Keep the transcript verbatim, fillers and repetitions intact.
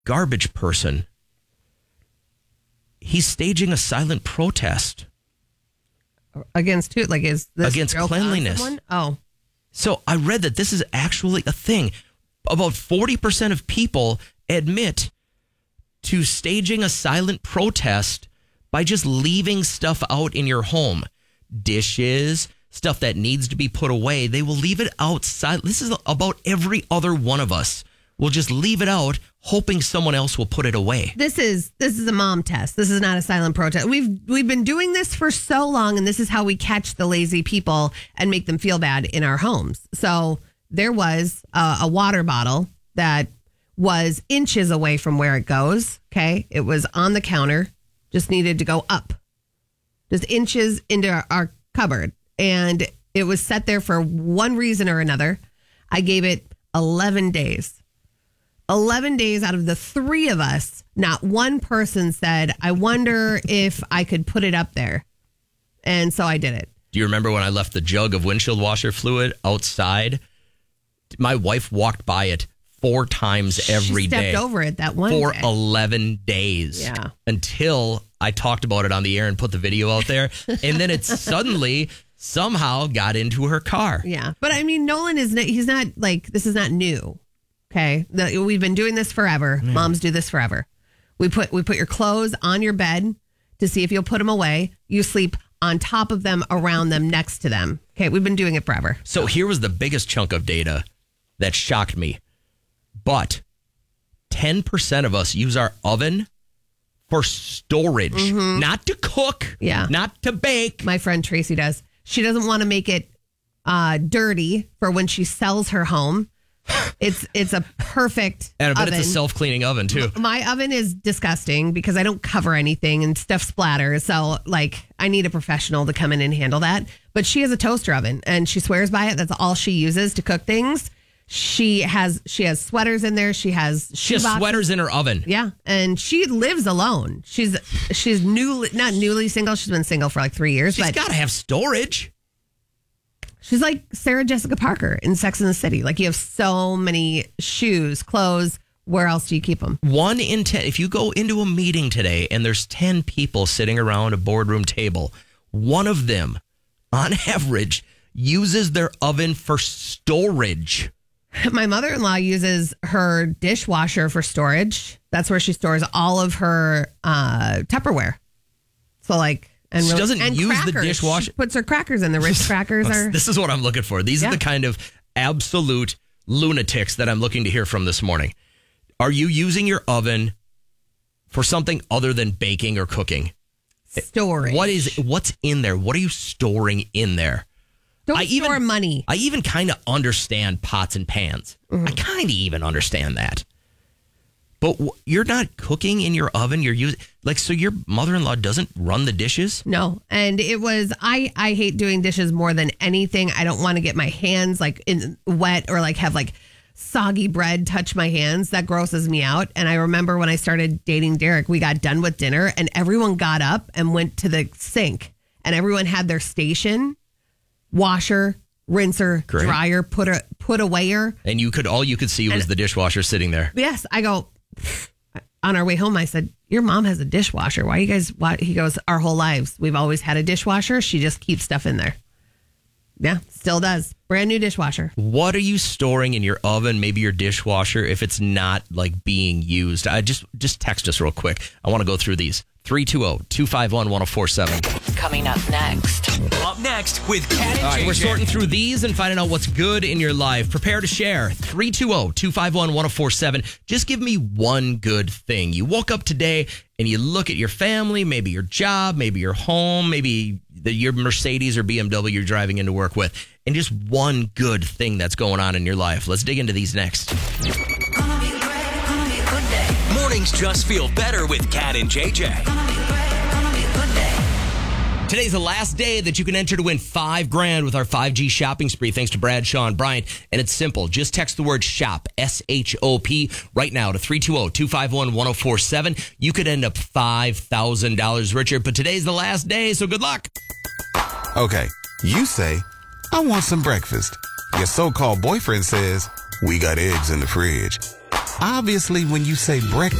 garbage person. He's staging a silent protest. Against who? Like, is this against cleanliness? Oh. So I read that this is actually a thing. About forty percent of people admit to staging a silent protest by just leaving stuff out in your home. Dishes, stuff that needs to be put away. They will leave it outside. This is about every other one of us. We'll just leave it out, hoping someone else will put it away. This is this is a mom test. This is not a silent protest. We've we've been doing this for so long, and this is how we catch the lazy people and make them feel bad in our homes. So there was a, a water bottle that was inches away from where it goes. Okay, it was on the counter, just needed to go up, just inches into our, our cupboard, and it was set there for one reason or another. I gave it eleven days. eleven days out of the three of us, not one person said, I wonder if I could put it up there. And so I did it. Do you remember when I left the jug of windshield washer fluid outside? My wife walked by it four times every she stepped day. over it that one For day. eleven days. Yeah. Until I talked about it on the air and put the video out there. And then it suddenly somehow got into her car. Yeah. But I mean, Nolan is, he's not like, this is not new. Okay, the, we've been doing this forever. Mm. Moms do this forever. We put we put your clothes on your bed to see if you'll put them away. You sleep on top of them, around them, next to them. Okay, we've been doing it forever. So here was the biggest chunk of data that shocked me. But ten percent of us use our oven for storage, mm-hmm. not to cook, yeah, not to bake. My friend Tracy does. She doesn't want to make it uh, dirty for when she sells her home. It's it's a perfect and I bet oven. It's a self-cleaning oven too. My oven is disgusting because I don't cover anything and stuff splatters. So like I need a professional to come in and handle that. But she has a toaster oven and she swears by it. That's all she uses to cook things. She has she has sweaters in there. She has she has sweaters in her oven. Yeah, and she lives alone. She's she's new not newly single. She's been single for like three years. She's but got to have storage. She's like Sarah Jessica Parker in Sex and the City. Like you have so many shoes, clothes. Where else do you keep them? One in ten. If you go into a meeting today and there's ten people sitting around a boardroom table, one of them, on average, uses their oven for storage. My mother-in-law uses her dishwasher for storage. That's where she stores all of her uh, Tupperware. So like. And she really, doesn't and use crackers. the dishwasher. She puts her crackers in. The Ritz crackers are. This is what I'm looking for. These yeah. are the kind of absolute lunatics that I'm looking to hear from this morning. Are you using your oven for something other than baking or cooking? Storage. What is what's in there? What are you storing in there? Don't I store even, money. I even kind of understand pots and pans. Mm-hmm. I kind of even understand that. But w- you're not cooking in your oven. You're using like so. Your mother-in-law doesn't run the dishes. No, and it was I. I hate doing dishes more than anything. I don't want to get my hands like in wet or like have like soggy bread touch my hands. That grosses me out. And I remember when I started dating Derek, we got done with dinner and everyone got up and went to the sink, and everyone had their station, washer, rinser, Great. dryer, put a put awayer, and you could all you could see was and, the dishwasher sitting there. Yes, I go. On our way home, I said, your mom has a dishwasher. Why you guys, why? He goes, our whole lives, we've always had a dishwasher. She just keeps stuff in there. Yeah, still does. Brand new dishwasher. What are you storing in your oven, maybe your dishwasher, if it's not like being used? I just, just text us real quick. I want to go through these. three two zero, two five one, one zero four seven. Coming up next. Up next with Cat and All right, J J. we're sorting through these and finding out what's good in your life. Prepare to share. three two zero, two five one, one zero four seven. Just give me one good thing. You woke up today and you look at your family, maybe your job, maybe your home, maybe the, your Mercedes or B M W you're driving into work with, and just one good thing that's going on in your life. Let's dig into these next. Gonna be great, gonna be a good day. Mornings just feel better with Cat and J J. Gonna be great, gonna be a good day. Today's the last day that you can enter to win five grand with our five G shopping spree, thanks to Brad, Sean, Bryant. And it's simple. Just text the word shop, S H O P, right now to three two zero, two five one, one zero four seven. You could end up five thousand dollars richer, but today's the last day, so good luck. Okay, you say, I want some breakfast. Your so-called boyfriend says, we got eggs in the fridge. Obviously, when you say breakfast,